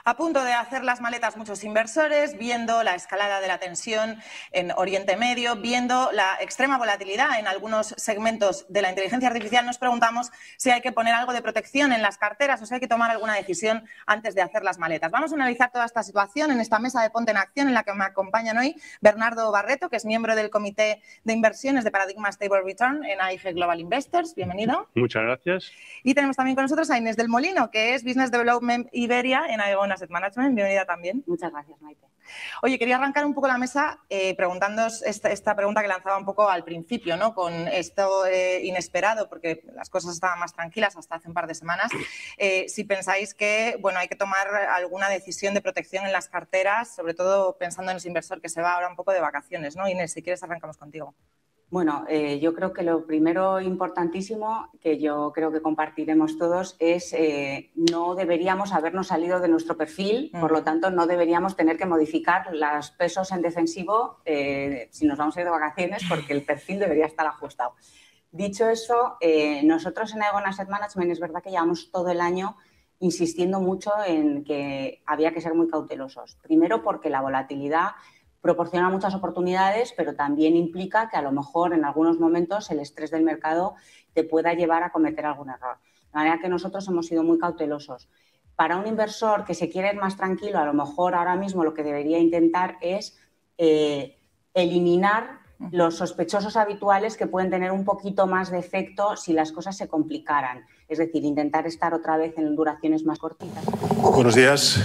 A punto de hacer las maletas muchos inversores, viendo la escalada de la tensión en Oriente Medio, viendo la extrema volatilidad en algunos segmentos de la inteligencia artificial, nos preguntamos si hay que poner algo de protección en las carteras o si hay que tomar alguna decisión antes de hacer las maletas. Vamos a analizar toda esta situación en esta mesa de Ponte en Acción en la que me acompañan hoy Bernardo Barreto, que es miembro del Comité de Inversiones de Paradigma Stable Return en AIG Global Investors. Bienvenido. Muchas gracias. Y tenemos también con nosotros a Inés del Molino, que es Business Development Iberia en Aegon Asset Management. Bienvenida también. Muchas gracias, Maite. Oye, quería arrancar un poco la mesa preguntándoos esta pregunta que lanzaba un poco al principio, ¿no? Con esto inesperado, porque las cosas estaban más tranquilas hasta hace un par de semanas. Si pensáis que, bueno, hay que tomar alguna decisión de protección en las carteras, sobre todo pensando en ese inversor que se va ahora un poco de vacaciones, ¿no? Inés, si quieres arrancamos contigo. Bueno, yo creo que lo primero importantísimo que yo creo que compartiremos todos es no deberíamos habernos salido de nuestro perfil, por lo tanto no deberíamos tener que modificar los pesos en defensivo si nos vamos a ir de vacaciones porque el perfil debería estar ajustado. Dicho eso, nosotros en Aegon Asset Management es verdad que llevamos todo el año insistiendo mucho en que había que ser muy cautelosos. Primero porque la volatilidad proporciona muchas oportunidades, pero también implica que a lo mejor en algunos momentos el estrés del mercado te pueda llevar a cometer algún error. De manera que nosotros hemos sido muy cautelosos. Para un inversor que se quiere ir más tranquilo, a lo mejor ahora mismo lo que debería intentar es eliminar los sospechosos habituales que pueden tener un poquito más de efecto si las cosas se complicaran. Es decir, intentar estar otra vez en duraciones más cortitas. Buenos días.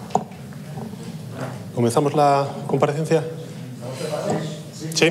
¿Comenzamos la comparecencia? Sí.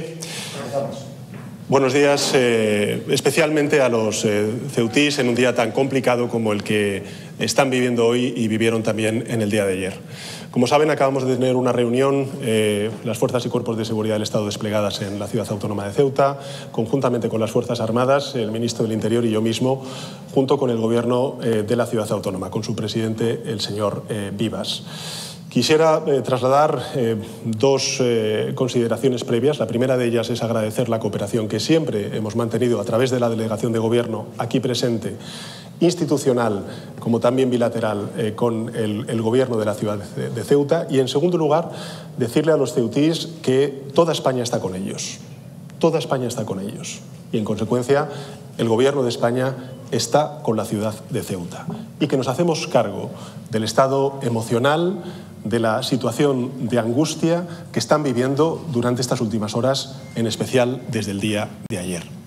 Buenos días, especialmente a los ceutís en un día tan complicado como el que están viviendo hoy y vivieron también en el día de ayer. Como saben, acabamos de tener una reunión, las fuerzas y cuerpos de seguridad del Estado desplegadas en la ciudad autónoma de Ceuta, conjuntamente con las Fuerzas Armadas, el ministro del Interior y yo mismo, junto con el Gobierno de la ciudad autónoma, con su presidente, el señor Vivas. Quisiera trasladar dos consideraciones previas. La primera de ellas es agradecer la cooperación que siempre hemos mantenido a través de la delegación de Gobierno aquí presente, institucional como también bilateral, con el Gobierno de la ciudad de Ceuta. Y en segundo lugar, decirle a los ceutís que toda España está con ellos. Toda España está con ellos. Y en consecuencia, el Gobierno de España está con la ciudad de Ceuta. Y que nos hacemos cargo del estado emocional, de la situación de angustia que están viviendo durante estas últimas horas, en especial desde el día de ayer.